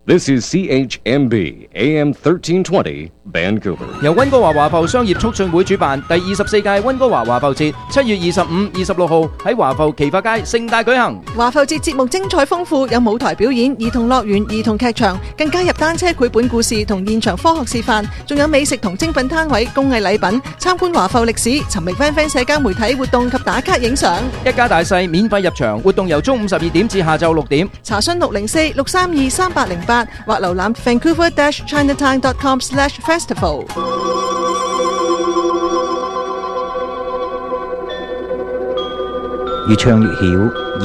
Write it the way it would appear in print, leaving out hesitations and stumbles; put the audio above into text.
This is CHMB AM 1320 Vancouver。 由溫哥華華埠商業促進會主辦第24屆溫哥華華埠節，7月25、26號喺華埠奇發街盛大舉行。 華埠節節目精彩豐富，有舞台表演、兒童樂園、兒童劇場，更加入單車繪本故事同現場科學示範，仲有美食同精品攤位、工藝禮品，參觀華埠歷史，尋覓 FanFan 社交媒體活動及打卡影相。 一家大細免費入場，活動由中午12點至下晝6點。 查詢604-632-3808或瀏覽 Vancouver-Chinatown.com/festival。 越唱越曉。